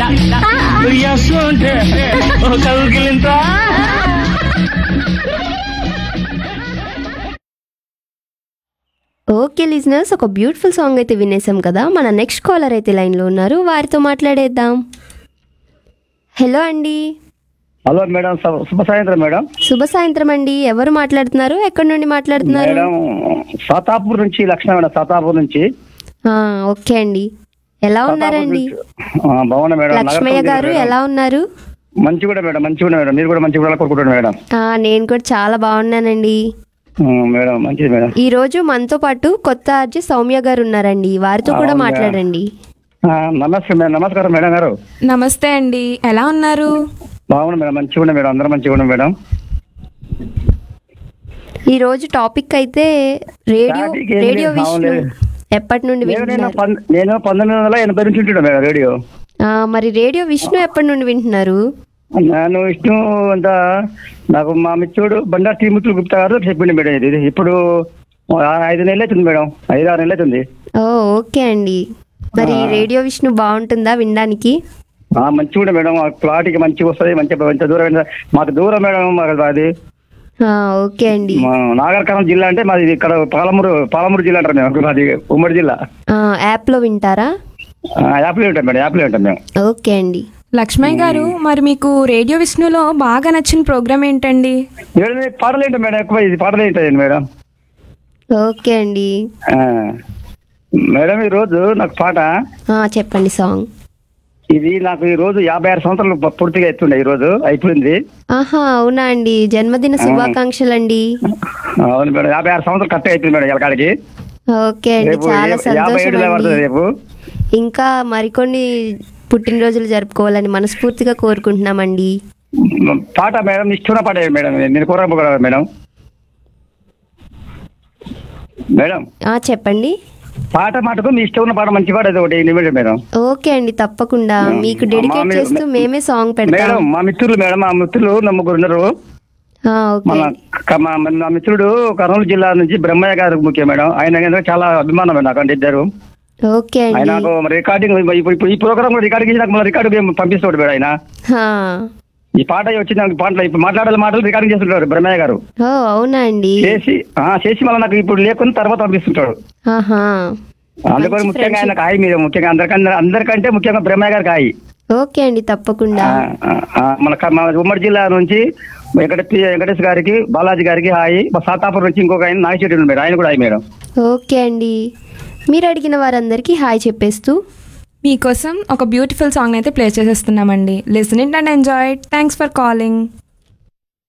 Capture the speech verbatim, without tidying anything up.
అంటే కౌగిలింత. Okay listeners, ఒక బ్యూటిఫుల్ సాంగ్ అయితే వినేసాం కదా. మన నెక్స్ట్ కాలర్ అయితే లైన్లో ఉన్నారు, వారితో మాట్లాడేద్దాం. హలో అండి. హలో మేడం, శుభ సాయంత్రం మేడం. శుభ సాయంత్రం అండి. ఎవరు మాట్లాడుతున్నారు, ఎక్కడి నుండి మాట్లాడుతున్నారు? మేడం సాతాపూర్ నుంచి లక్ష్మణ మేడం, సాతాపూర్ నుంచి. ఓకే అండి, ఎలా ఉన్నారండి? బాగున్నా మేడం. లక్ష్మయ్య గారు ఎలా ఉన్నారు? మంచి కూడా మేడం, మంచి కూడా మేడం. మీరు కూడా మంచి కూడా కోరుకుంటున్నారు మేడం. నేను కూడా చాలా బాగున్నానండి మేడం. మంచిది మేడం. ఈ రోజు మనతో పాటు కొత్త ఆర్జీ సౌమ్య గారు ఉన్నారండి, వారితో కూడా మాట్లాడండి. నమస్తే మేడం. నమస్కారం మేడం గారు. నమస్తే అండి, ఎలా ఉన్నారు? బాగున్నా మేడం, మంచిగా ఉన్నా మేడం. అందరం మంచిగా ఉన్నాం మేడం. ఈ రోజు టాపిక్ అయితే రేడియో రేడియో విష్ణు ఎప్పటి నుండి వింటున్నారు? నేను పంతొమ్మిది వందల ఎనభై నుంచి వింటున్నా మేడం రేడియో. మరి రేడియో విష్ణు ఎప్పటి నుండి వింటున్నారు? నేను విష్ణు అంతా నాకు మా మిత్రుడు బండారు శ్రీముత్తులు గుప్తా గారు చెప్పింది మేడం. ఇది ఇప్పుడు ఐదు నెలలు అవుతుంది మేడం, ఐదు ఆరు నెలలు అవుతుంది. ఓ ఓకే అండి. మరి రేడియో విష్ణు బాగుంటుందా వినడానికి? మంచిగా ఉండే మేడం. ప్లాట్కి మంచిగా వస్తుంది, మంచిగా మంచి దూరం. మాకు దూరం మేడం, మాకు అది. ఓకే అండి. నాగర్ జిల్లా అంటే మాది ఇక్కడ పాలమూరు పాలమూరు జిల్లా అంటారు మేము, మాది ఉమ్మడి జిల్లా. యాప్ లో వింటారా? యాప్ లో ఉంటాం మేడం, యాప్ లో ఉంటాం మేము. ఓకే అండి. లక్ష్మయ్య గారు, మరి మీకు రేడియో విష్ణులో బాగా నచ్చిన ప్రోగ్రామ్ ఏంటండి? పాటలు ఏంటో మేడం, ఎక్కువ ఇది పాటలు ఏంటండి మేడం. ఓకే అండి. మేడం ఈ రోజు నాకు పాట చెప్పండి. సాంగ్ ఇది నాకు ఈ రోజు యాభై ఆరు సంవత్సరాలు పూర్తిగా ఎత్తుండే, ఈ రోజు అయిపోయింది. ఆహా అవునా అండి, జన్మదిన శుభాకాంక్షలు అండి. అవును మేడం, యాభై ఆరు సంవత్సరాలు కరెక్ట్ అయిపోయింది మేడం ఎలకాడికి. ఓకే అండి, చాలా సంతోషం. రేపు ఇంకా మరికొన్ని పుట్టినరోజులు జరుపుకోవాలని మనస్ఫూర్తిగా కోరుకుంటున్నామండి. పాట మేడం ఇష్టమైన పాట మేడం, నేను కోరకపోగల మేడం. మేడం చెప్పండి. పాట మాటకు మీ ఇష్టం ఉన్న పాట, మంచి పాట ఒకటి నిమిషం మేడం. ఓకే అండి, తప్పకుండా మీకు డెడికేట్ చేస్తూ మేమే సాంగ్ పెడతాం. మేడం మా మిత్రులు మేడం, మా మిత్రులు ముగ్గురు ఉన్నారు. మా మిత్రుడు కర్నూలు జిల్లా నుంచి బ్రహ్మయ్య గారు ముఖ్యం మేడం. ఆయన చాలా అభిమానం నాకు, అంటే ఇద్దరు. ఓకే అండి. ఆయన రికార్డింగ్ ఈ ప్రోగ్రామ్ రికార్డింగ్ చేసి నాకు రికార్డు పంపిస్తాడు మేడం ఆయన. ఈ పాట వచ్చింది నాకు, పాటలు ఇప్పుడు మాట్లాడాలి మాటలు రికార్డింగ్ చేస్తుంటారు బ్రహ్మయ్య గారు. అవునా అండి. చేసి చేసి మళ్ళీ నాకు ఇప్పుడు లేకుని తర్వాత పంపిస్తుంటాడు. అందుకని ముఖ్యంగా ఆయన కాయి మీద, ముఖ్యంగా అందరికంటే అందరికంటే ముఖ్యంగా బ్రహ్మయ్య గారు కాయి. ఓకే అండి, తప్పకుండా. మన మన ఉమ్మడి జిల్లా నుంచి వెంకట వెంకటేష్ గారికి, బాలాజీ గారికి హాయి. మా సాతాపురం నుంచి ఇంకొక ఆయన నాగశెట్టి మేడం, ఆయన కూడా హాయి మేడం. ఓకే అండి, మీరు అడిగిన వారందరికీ హాయ్ చెప్పేస్తూ మీకోసం ఒక బ్యూటిఫుల్ సాంగ్ అయితే play చేసేస్తున్నామండి. Listen it and enjoy it. Thanks for calling.